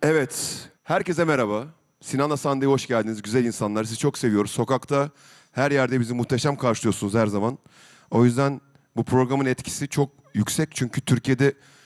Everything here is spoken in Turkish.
Evet, herkese merhaba. Sinan'la Sande'ye hoş geldiniz. Güzel insanlar, sizi çok seviyoruz. Sokakta, her yerde bizi muhteşem karşılıyorsunuz her zaman. O yüzden bu programın etkisi çok yüksek. Çünkü Türkiye'de